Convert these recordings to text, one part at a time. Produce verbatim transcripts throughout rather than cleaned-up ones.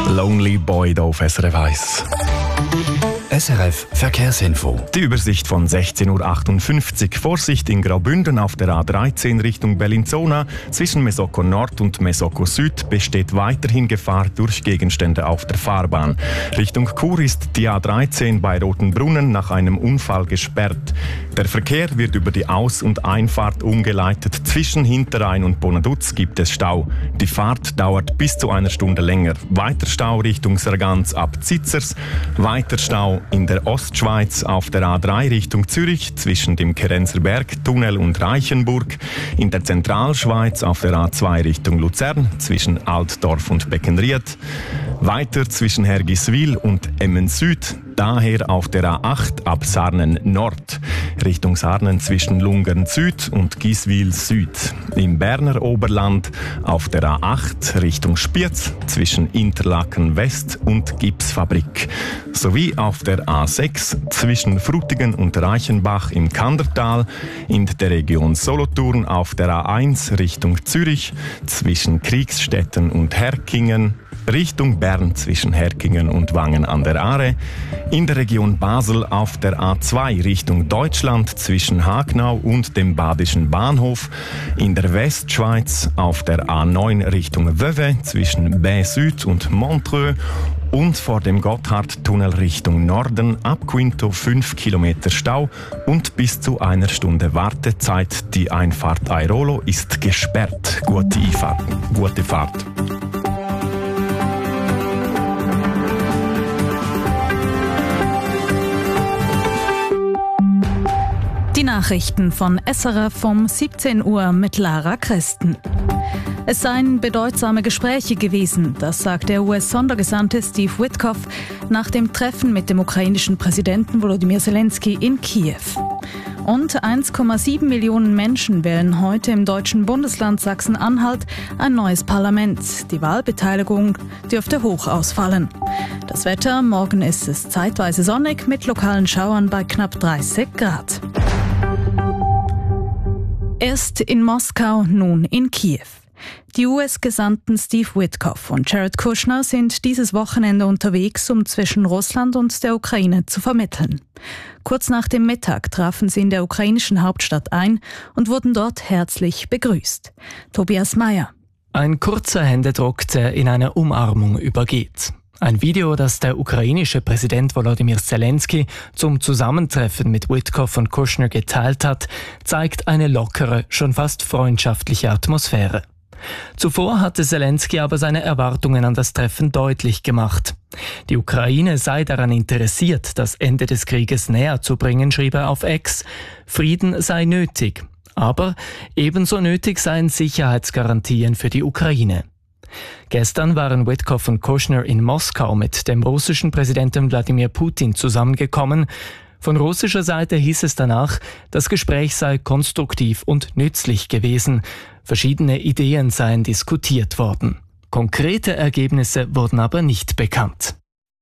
Lonely Boy hier auf S R F eins. S R F Verkehrsinfo. Die Übersicht von sechzehn Uhr achtundfünfzig. Vorsicht in Graubünden auf der A dreizehn Richtung Bellinzona. Zwischen Mesoko Nord und Mesoko Süd besteht weiterhin Gefahr durch Gegenstände auf der Fahrbahn. Richtung Chur ist die A dreizehn bei Rotenbrunnen nach einem Unfall gesperrt. Der Verkehr wird über die Aus- und Einfahrt umgeleitet. Zwischen Hinterrhein und Bonaduz gibt es Stau. Die Fahrt dauert bis zu einer Stunde länger. Weiter Stau Richtung Sargans ab Zitzers. Weiter Stau in der Ostschweiz auf der A drei Richtung Zürich zwischen dem Kerenzer Bergtunnel und Reichenburg. In der Zentralschweiz auf der A zwei Richtung Luzern zwischen Altdorf und Beckenried. Weiter zwischen Hergiswil und Emmen Süd. Daher auf der A acht ab Sarnen Nord. Richtung Sarnen zwischen Lungern Süd und Giswil Süd. Im Berner Oberland auf der A acht Richtung Spiez zwischen Interlaken West und Gipsfabrik. Sowie auf der A sechs zwischen Frutigen und Reichenbach im Kandertal. In der Region Solothurn auf der A eins Richtung Zürich zwischen Kriegsstetten und Herkingen. Richtung Bern zwischen Herkingen und Wangen an der Aare. In der Region Basel auf der A zwei Richtung Deutschland zwischen Hagnau und dem Badischen Bahnhof. In der Westschweiz auf der A neun Richtung Vevey zwischen Baie Süd und Montreux. Und vor dem Gotthardtunnel Richtung Norden ab Quinto fünf Kilometer Stau und bis zu einer Stunde Wartezeit. Die Einfahrt Airolo ist gesperrt. Gute Einfahrt. Gute Fahrt. Die Nachrichten von S R F um siebzehn Uhr mit Lara Christen. Es seien bedeutsame Gespräche gewesen, das sagt der U S-Sondergesandte Steve Witkoff nach dem Treffen mit dem ukrainischen Präsidenten Volodymyr Zelensky in Kiew. Und eins Komma sieben Millionen Menschen wählen heute im deutschen Bundesland Sachsen-Anhalt ein neues Parlament. Die Wahlbeteiligung dürfte hoch ausfallen. Das Wetter: morgen ist es zeitweise sonnig mit lokalen Schauern bei knapp dreißig Grad. Erst in Moskau, nun in Kiew. Die U S-Gesandten Steve Witkoff und Jared Kushner sind dieses Wochenende unterwegs, um zwischen Russland und der Ukraine zu vermitteln. Kurz nach dem Mittag trafen sie in der ukrainischen Hauptstadt ein und wurden dort herzlich begrüßt. Tobias Meyer. Ein kurzer Händedruck, der in einer Umarmung übergeht. Ein Video, das der ukrainische Präsident Volodymyr Zelensky zum Zusammentreffen mit Witkoff und Kushner geteilt hat, zeigt eine lockere, schon fast freundschaftliche Atmosphäre. Zuvor hatte Zelensky aber seine Erwartungen an das Treffen deutlich gemacht. Die Ukraine sei daran interessiert, das Ende des Krieges näher zu bringen, schrieb er auf X. Frieden sei nötig, aber ebenso nötig seien Sicherheitsgarantien für die Ukraine. Gestern waren Witkoff und Kushner in Moskau mit dem russischen Präsidenten Wladimir Putin zusammengekommen. Von russischer Seite hieß es danach, das Gespräch sei konstruktiv und nützlich gewesen. Verschiedene Ideen seien diskutiert worden. Konkrete Ergebnisse wurden aber nicht bekannt.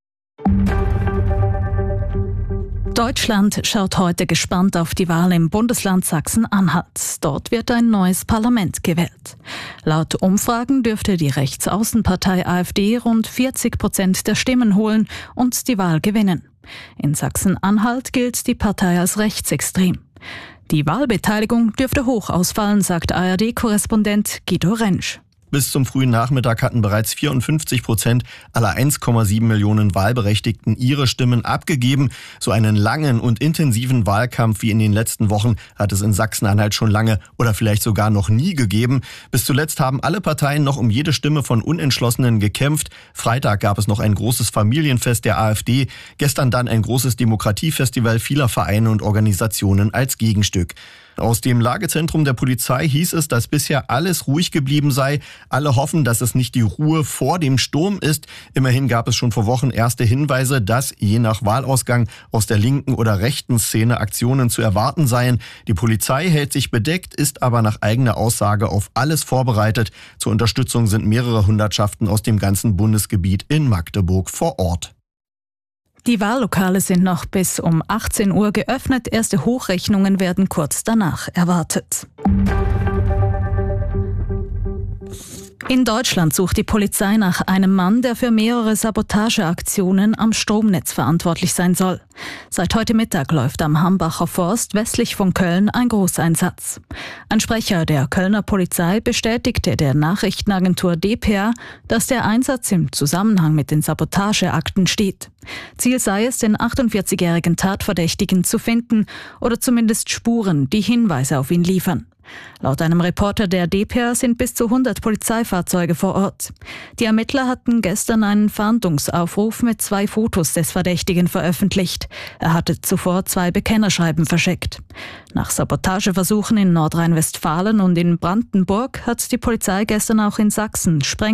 Deutschland schaut heute gespannt auf die Wahl im Bundesland Sachsen-Anhalt. Dort wird ein neues Parlament gewählt. Laut Umfragen dürfte die Rechtsaußenpartei AfD rund vierzig Prozent der Stimmen holen und die Wahl gewinnen. In Sachsen-Anhalt gilt die Partei als rechtsextrem. Die Wahlbeteiligung dürfte hoch ausfallen, sagt A R D-Korrespondent Guido Rentsch. Bis zum frühen Nachmittag hatten bereits vierundfünfzig Prozent aller eins Komma sieben Millionen Wahlberechtigten ihre Stimmen abgegeben. So einen langen und intensiven Wahlkampf wie in den letzten Wochen hat es in Sachsen-Anhalt schon lange oder vielleicht sogar noch nie gegeben. Bis zuletzt haben alle Parteien noch um jede Stimme von Unentschlossenen gekämpft. Freitag gab es noch ein großes Familienfest der AfD, gestern dann ein großes Demokratiefestival vieler Vereine und Organisationen als Gegenstück. Aus dem Lagezentrum der Polizei hieß es, dass bisher alles ruhig geblieben sei. Alle hoffen, dass es nicht die Ruhe vor dem Sturm ist. Immerhin gab es schon vor Wochen erste Hinweise, dass je nach Wahlausgang aus der linken oder rechten Szene Aktionen zu erwarten seien. Die Polizei hält sich bedeckt, ist aber nach eigener Aussage auf alles vorbereitet. Zur Unterstützung sind mehrere Hundertschaften aus dem ganzen Bundesgebiet in Magdeburg vor Ort. Die Wahllokale sind noch bis um achtzehn Uhr geöffnet. Erste Hochrechnungen werden kurz danach erwartet. In Deutschland sucht die Polizei nach einem Mann, der für mehrere Sabotageaktionen am Stromnetz verantwortlich sein soll. Seit heute Mittag läuft am Hambacher Forst westlich von Köln ein Großeinsatz. Ein Sprecher der Kölner Polizei bestätigte der Nachrichtenagentur D P A, dass der Einsatz im Zusammenhang mit den Sabotageakten steht. Ziel sei es, den achtundvierzigjährigen Tatverdächtigen zu finden oder zumindest Spuren, die Hinweise auf ihn liefern. Laut einem Reporter der D P A sind bis zu hundert Polizeifahrzeuge vor Ort. Die Ermittler hatten gestern einen Fahndungsaufruf mit zwei Fotos des Verdächtigen veröffentlicht. Er hatte zuvor zwei Bekennerschreiben verschickt. Nach Sabotageversuchen in Nordrhein-Westfalen und in Brandenburg hat die Polizei gestern auch in Sachsen Spreng